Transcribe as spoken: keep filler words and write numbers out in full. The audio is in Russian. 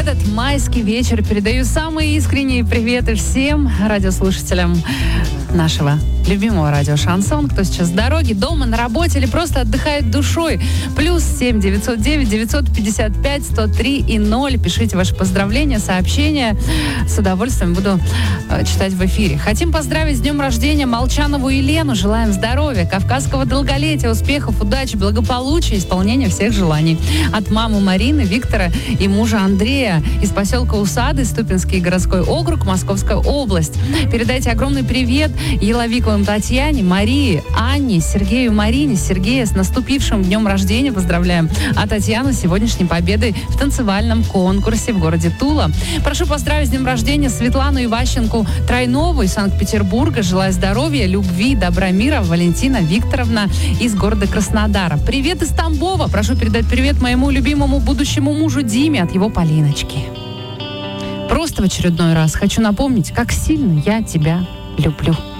этот майский вечер передаю самые искренние приветы всем радиослушателям нашего любимого радио «Шансон», кто сейчас в дороге, дома, на работе или просто отдыхает душой. Плюс семь девятьсот девять девятьсот пятьдесят пять сто три и ноль. Пишите ваши поздравления, сообщения. С удовольствием буду э, читать в эфире. Хотим поздравить с днем рождения Молчанову Елену. Желаем здоровья, кавказского долголетия, успехов, удачи, благополучия, исполнения всех желаний. От мамы Марины, Виктора и мужа Андрея из поселка Усады, Ступинский городской округ, Московская область. Передайте огромный привет Еловиковым Татьяне, Марии, Анне, Сергею, Марине, Сергея с наступившим днем рождения. Поздравляем. А Татьяну с сегодняшней победой в танцевальном конкурсе в городе Тула. Прошу поздравить с днем рождения Светлану Иващенко Тройнову из Санкт-Петербурга. Желаю здоровья, любви, добра, мира. Валентина Викторовна из города Краснодара. Привет из Тамбова. Прошу передать привет моему любимому будущему мужу Диме от его Полиночки. Просто в очередной раз хочу напомнить, как сильно я тебя люблю.